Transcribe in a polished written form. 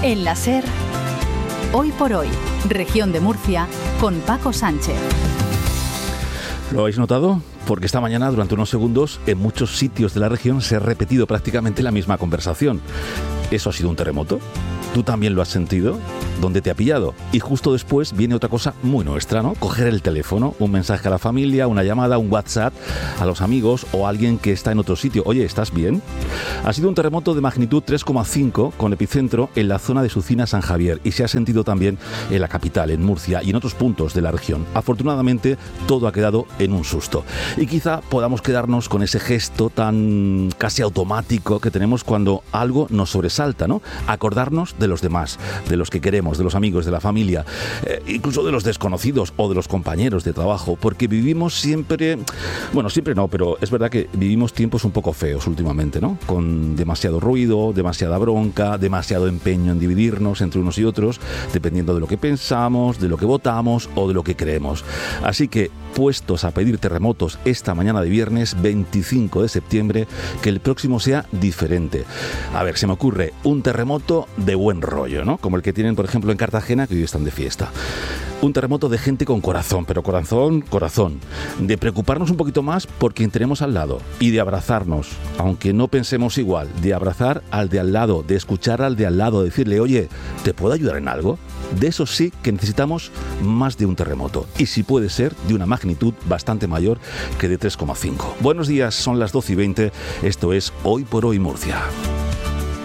En la SER, Hoy por Hoy, Región de Murcia, con Paco Sánchez. ¿Lo habéis notado? Porque esta mañana, durante unos segundos, en muchos sitios de la región se ha repetido prácticamente la misma conversación. ¿Eso ha sido un terremoto? ¿Tú también lo has sentido? ¿Dónde te ha pillado? Y justo después viene otra cosa muy nuestra, ¿no? Coger el teléfono, un mensaje a la familia, una llamada, un WhatsApp a los amigos o a alguien que está en otro sitio. Oye, ¿estás bien? Ha sido un terremoto de magnitud 3,5 con epicentro en la zona de Sucina-San Javier y se ha sentido también en la capital, en Murcia y en otros puntos de la región. Afortunadamente, todo ha quedado en un susto. Y quizá podamos quedarnos con ese gesto tan casi automático que tenemos cuando algo nos sobresalta, ¿no? Acordarnos de los demás, de los que queremos, de los amigos, de la familia, incluso de los desconocidos o de los compañeros de trabajo, porque vivimos siempre, bueno, siempre no, pero es verdad que vivimos tiempos un poco feos últimamente, ¿no? Con demasiado ruido, demasiada bronca, demasiado empeño en dividirnos entre unos y otros, dependiendo de lo que pensamos, de lo que votamos o de lo que creemos. Así que, puestos a pedir terremotos esta mañana de viernes 25 de septiembre, que el próximo sea diferente. A ver, se me ocurre un terremoto de buen rollo, ¿no? Como el que tienen, por ejemplo, en Cartagena, que hoy están de fiesta. Un terremoto de gente con corazón, pero corazón. De preocuparnos un poquito más por quien tenemos al lado y de abrazarnos, aunque no pensemos igual, de abrazar al de al lado, de escuchar al de al lado, decirle, oye, ¿te puedo ayudar en algo? De eso sí que necesitamos más de un terremoto. Y si puede ser de una magnitud bastante mayor que de 3,5. Buenos días, son las 12:20. Esto es Hoy por Hoy Murcia.